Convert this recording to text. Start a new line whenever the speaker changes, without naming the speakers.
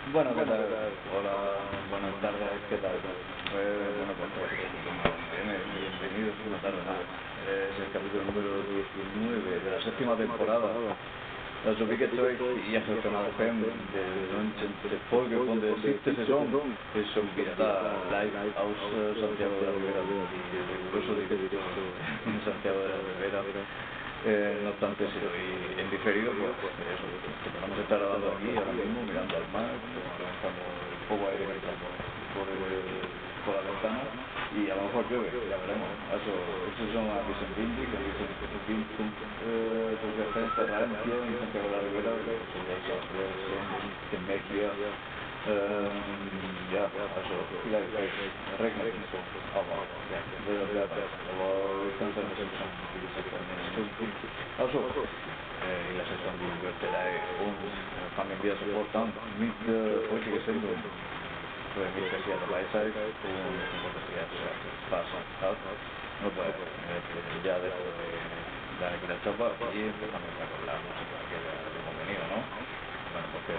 Bueno, ¿qué tal? Hola, buenas tardes, ¿qué tal? Bienvenidos una tarde más. Es el capítulo número 19 de la séptima temporada. Alltså vilket så jag har kunnat fem de folge från det sista säsong som vita live aus Santiago de la Ribera y riguroso directo en Santiago de la Ribera. No obstante, si lo vi en diferido, pues eso, vamos a estar hablando aquí ahora mismo, mirando al mar, estamos un poco aire que entramos por la ventana y a lo mejor llueve, ya veremos. Eso son a Vicente, que dicen sus defensas Valencia y Santiago de la Ribera, que Mejía, ja, also vielleicht regnet es so, aber ja, wer weiß, aber ich kann sagen, dass es schon, wie gesagt, also, in la sesión de Libertad uns familiar soportan mit heutige Sendung für mich das Jahr dabei seid und das Jahr Spaß hat, no pues ya dejo de dar aquí la chapa y empezamos a con la música que hemos venido, ¿no? Bueno, porque